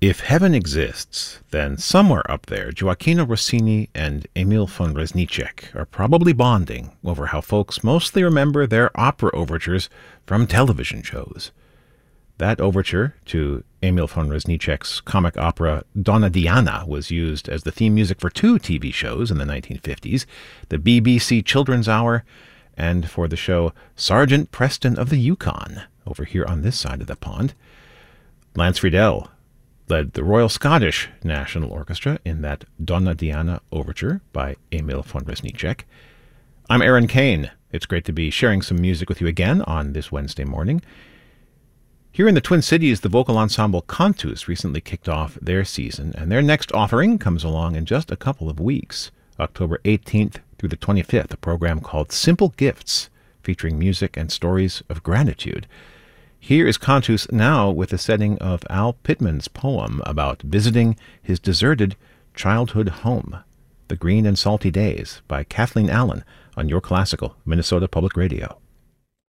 If heaven exists, then somewhere up there, Gioacchino Rossini and Emil von Reznicek are probably bonding over how folks mostly remember their opera overtures from television shows. That overture to Emil von Reznicek's comic opera Donna Diana was used as the theme music for two TV shows in the 1950s, the BBC Children's Hour, and for the show Sergeant Preston of the Yukon, over here on this side of the pond. Lance Friedel led the Royal Scottish National Orchestra in that Donna Diana overture by Emil von Reznicek. I'm Aaron Kane. It's great to be sharing some music with you again on this Wednesday morning. Here in the Twin Cities, the vocal ensemble Cantus recently kicked off their season, and their next offering comes along in just a couple of weeks, October 18th through the 25th, a program called Simple Gifts, featuring music and stories of gratitude. Here is Cantus now with a setting of Al Pittman's poem about visiting his deserted childhood home, The Green and Salty Days, by Kathleen Allen on Your Classical, Minnesota Public Radio.